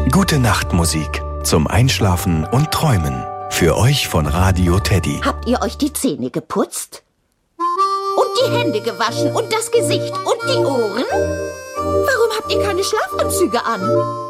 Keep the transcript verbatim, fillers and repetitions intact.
Gute Nachtmusik zum Einschlafen und Träumen. Für euch von Radio Teddy. Habt ihr euch die Zähne geputzt? Und die Hände gewaschen und das Gesicht und die Ohren? Warum habt ihr keine Schlafanzüge an?